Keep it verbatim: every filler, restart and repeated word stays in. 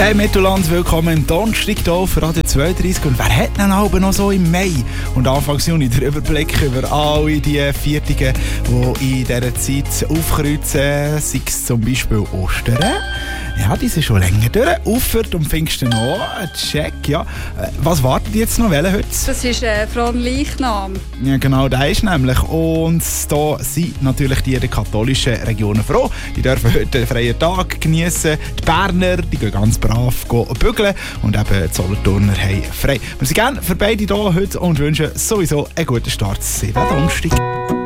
Hey Mittelland, willkommen am Donnerstag hier auf Radio zweiunddreißig. Und wer hat denn aber noch so im Mai und Anfang Juni den Überblick über alle die Viertige, die in dieser Zeit aufkreuzen, sei es zum Beispiel Ostern? Ja, die sind schon länger durch. Auffahrt um Pfingsten auch. Check, ja. Was wartet jetzt noch? Welche heute? Das ist äh, Fronleichnam. Ja, genau, der ist nämlich. Und da sind natürlich die der katholischen Regionen froh. Die dürfen heute einen freien Tag genießen. Die Berner, die gehen ganz brav bügeln. Und eben die Solothurner haben frei. Wir sind gerne für beide hier heute und wünschen sowieso einen guten Start. Sieben Donnerstag.